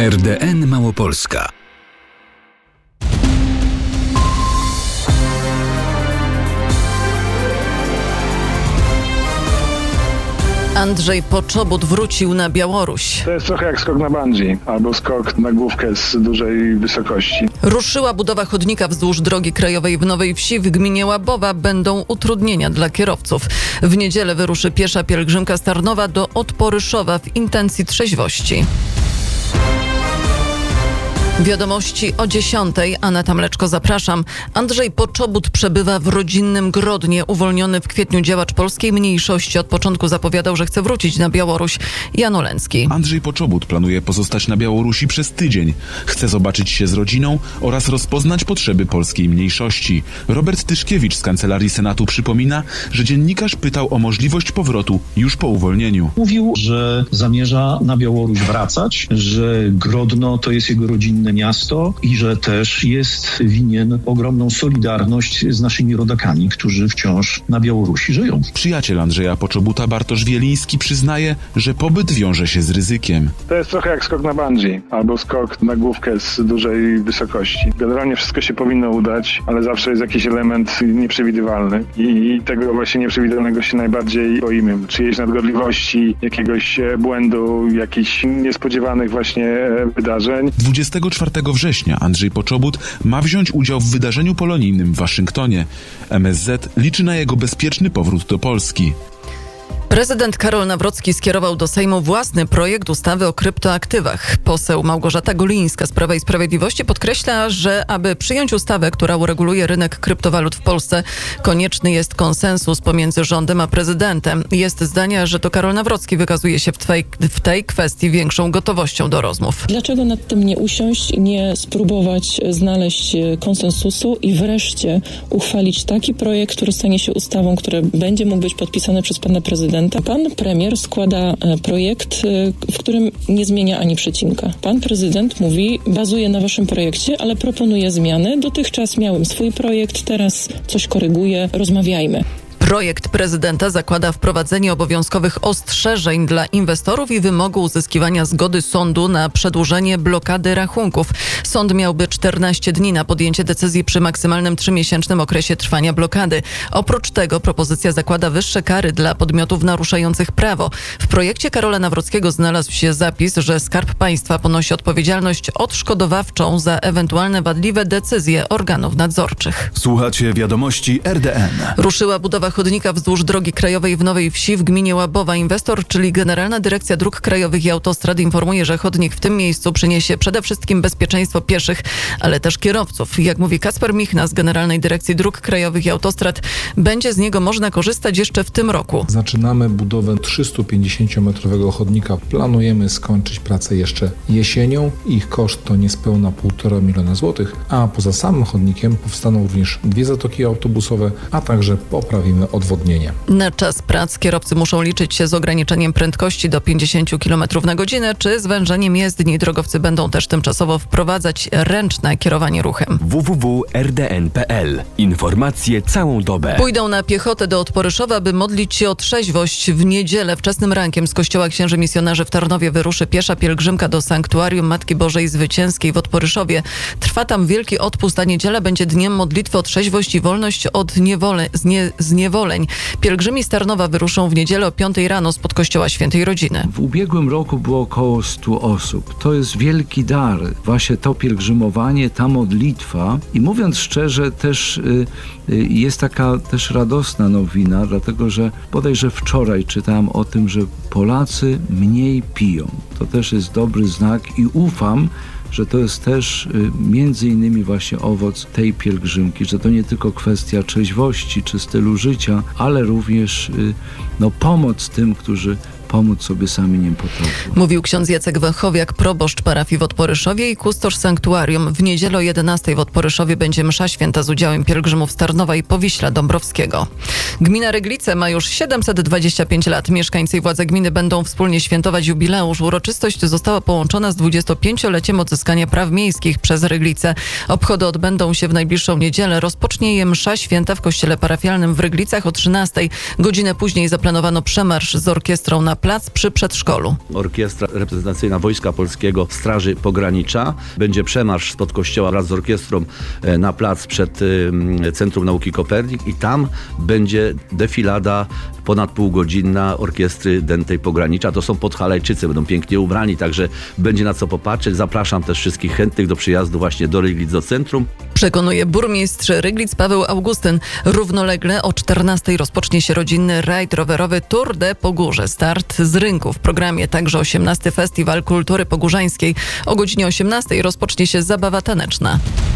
RDN Małopolska. Andrzej Poczobut wrócił na Białoruś. To jest trochę jak skok na bungee albo skok na główkę z dużej wysokości. Ruszyła budowa chodnika wzdłuż drogi krajowej w Nowej Wsi w gminie Łabowa. Będą utrudnienia dla kierowców. W niedzielę wyruszy piesza pielgrzymka z Tarnowa do Odporyszowa w intencji trzeźwości. Wiadomości o 10:00. Aneta Mleczko, zapraszam. Andrzej Poczobut przebywa w rodzinnym Grodnie. Uwolniony w kwietniu działacz polskiej mniejszości od początku zapowiadał, że chce wrócić na Białoruś. Jan Oleński. Andrzej Poczobut planuje pozostać na Białorusi przez tydzień. Chce zobaczyć się z rodziną oraz rozpoznać potrzeby polskiej mniejszości. Robert Tyszkiewicz z Kancelarii Senatu przypomina, że dziennikarz pytał o możliwość powrotu już po uwolnieniu. Mówił, że zamierza na Białoruś wracać, że Grodno to jest jego rodzinne miasto i że też jest winien ogromną solidarność z naszymi rodakami, którzy wciąż na Białorusi żyją. Przyjaciel Andrzeja Poczobuta Bartosz Wieliński przyznaje, że pobyt wiąże się z ryzykiem. To jest trochę jak skok na bungee albo skok na główkę z dużej wysokości. Generalnie wszystko się powinno udać, ale zawsze jest jakiś element nieprzewidywalny i tego właśnie nieprzewidywalnego się najbardziej boimy. Czyjejś nadgorliwości, jakiegoś błędu, jakichś niespodziewanych właśnie wydarzeń. 24 września Andrzej Poczobut ma wziąć udział w wydarzeniu polonijnym w Waszyngtonie. MSZ liczy na jego bezpieczny powrót do Polski. Prezydent Karol Nawrocki skierował do Sejmu własny projekt ustawy o kryptoaktywach. Poseł Małgorzata Golińska z Prawa i Sprawiedliwości podkreśla, że aby przyjąć ustawę, która ureguluje rynek kryptowalut w Polsce, konieczny jest konsensus pomiędzy rządem a prezydentem. Jest zdania, że to Karol Nawrocki wykazuje się w tej kwestii większą gotowością do rozmów. Dlaczego nad tym nie usiąść, nie spróbować znaleźć konsensusu i wreszcie uchwalić taki projekt, który stanie się ustawą, który będzie mógł być podpisany przez pana prezydenta? Pan premier składa projekt, w którym nie zmienia ani przecinka. Pan prezydent mówi, bazuje na waszym projekcie, ale proponuje zmiany. Dotychczas miałem swój projekt, teraz coś koryguję, rozmawiajmy. Projekt prezydenta zakłada wprowadzenie obowiązkowych ostrzeżeń dla inwestorów i wymogu uzyskiwania zgody sądu na przedłużenie blokady rachunków. Sąd miałby 14 dni na podjęcie decyzji przy maksymalnym 3-miesięcznym okresie trwania blokady. Oprócz tego propozycja zakłada wyższe kary dla podmiotów naruszających prawo. W projekcie Karola Nawrockiego znalazł się zapis, że Skarb Państwa ponosi odpowiedzialność odszkodowawczą za ewentualne wadliwe decyzje organów nadzorczych. Słuchacie wiadomości RDN. Ruszyła budowa chodnika wzdłuż drogi krajowej w Nowej Wsi w gminie Łabowa. Inwestor, czyli Generalna Dyrekcja Dróg Krajowych i Autostrad, informuje, że chodnik w tym miejscu przyniesie przede wszystkim bezpieczeństwo pieszych, ale też kierowców. Jak mówi Kacper Michna z Generalnej Dyrekcji Dróg Krajowych i Autostrad, będzie z niego można korzystać jeszcze w tym roku. Zaczynamy budowę 350-metrowego chodnika. Planujemy skończyć pracę jeszcze jesienią. Ich koszt to niespełna 1,5 miliona złotych, a poza samym chodnikiem powstaną również 2 zatoki autobusowe, a także poprawimy odwodnienie. Na czas prac kierowcy muszą liczyć się z ograniczeniem prędkości do 50 km na godzinę czy zwężeniem jezdni. Drogowcy będą też tymczasowo wprowadzać ręczne kierowanie ruchem. www.rdn.pl. Informacje całą dobę. Pójdą na piechotę do Odporyszowa, by modlić się o trzeźwość. W niedzielę wczesnym rankiem z kościoła Księży Misjonarzy w Tarnowie wyruszy piesza pielgrzymka do Sanktuarium Matki Bożej Zwycięskiej w Odporyszowie. Trwa tam Wielki Odpust, a niedziela będzie dniem modlitwy o trzeźwość i wolność od zniewoleń. Pielgrzymi z Tarnowa wyruszą w niedzielę o 5 rano spod kościoła Świętej Rodziny. W ubiegłym roku było około 100 osób. To jest wielki dar. Właśnie to pielgrzymowanie, ta modlitwa. I mówiąc szczerze, też jest taka też radosna nowina, dlatego że bodajże wczoraj czytałem o tym, że Polacy mniej piją. To też jest dobry znak i ufam, że to jest też między innymi właśnie owoc tej pielgrzymki, że to nie tylko kwestia trzeźwości czy stylu życia, ale również pomoc tym, którzy pomóc sobie sami nie potrafią. Mówił ksiądz Jacek Wachowiak, proboszcz parafii w Odporyszowie i kustosz sanktuarium. W niedzielę o 11 w Odporyszowie będzie msza święta z udziałem pielgrzymów z Tarnowa i Powiśla Dąbrowskiego. Gmina Ryglice ma już 725 lat. Mieszkańcy i władze gminy będą wspólnie świętować jubileusz. Uroczystość została połączona z 25-leciem odzyskania praw miejskich przez Ryglice. Obchody odbędą się w najbliższą niedzielę. Rozpocznie je msza święta w kościele parafialnym w Ryglicach o 13. Godzinę później zaplanowano przemarsz z orkiestrą na plac przy przedszkolu. Orkiestra reprezentacyjna Wojska Polskiego Straży Pogranicza. Będzie przemarsz spod kościoła wraz z orkiestrą na plac przed Centrum Nauki Kopernik i tam będzie defilada ponad półgodzinna orkiestry Dętej Pogranicza. To są podhalajczycy, będą pięknie ubrani, także będzie na co popatrzeć. Zapraszam też wszystkich chętnych do przyjazdu właśnie do Ryglic, do centrum. Przekonuje burmistrz Ryglic Paweł Augustyn. Równolegle o 14:00 rozpocznie się rodzinny rajd rowerowy Tour de Pogórze. Start z rynku. W programie także 18. Festiwal Kultury Pogórzańskiej. O godzinie 18:00 rozpocznie się zabawa taneczna.